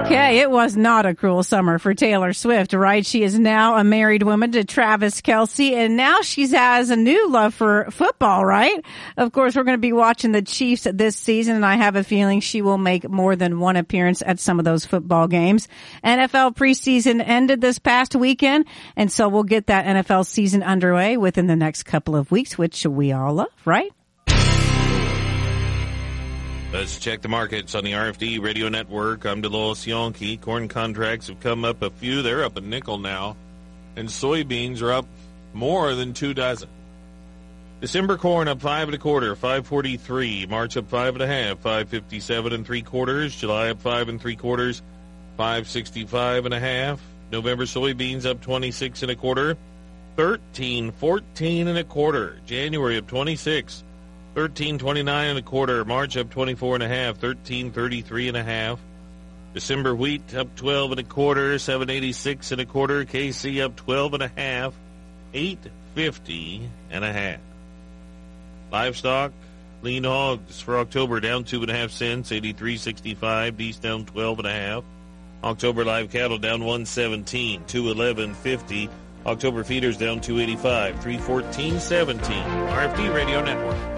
Okay, it was not a cruel summer for Taylor Swift, right? She is now a married woman to Travis Kelce, and now she has a new love for football, right? Of course, we're going to be watching the Chiefs this season, and I have a feeling she will make more than one appearance at some of those football games. NFL preseason ended this past weekend, and so we'll get that NFL season underway within the next couple of weeks, which we all love, right? Let's check the markets on the RFD Radio Network. I'm DeLois Yonke. Corn contracts have come up a few. They're up a nickel now. And soybeans are up more than 2 dozen. December corn up 5 1/4, 5.43. March up 5 1/2, 5.57 3/4. July up 5 3/4, 5.65 1/2. November soybeans up 26 1/4, 13.14 1/4. January up 26. 13.29 1/4. March up 24 1/2. 13.33 1/2. December wheat up 12 1/4. 7.86 1/4. KC up 12 1/2. 8.50 1/2. Livestock lean hogs for October down 2.5 cents. 83.65. Beef down 12 1/2. October live cattle down 117. 211.50. October feeders down 285. 314.17. RFD Radio Network.